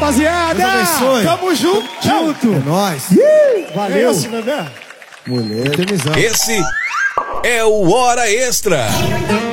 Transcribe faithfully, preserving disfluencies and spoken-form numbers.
rapaziada. Tamo junto. Junto. É nóis. Valeu. Esse, bebê. Mulher. Esse é o Hora Extra.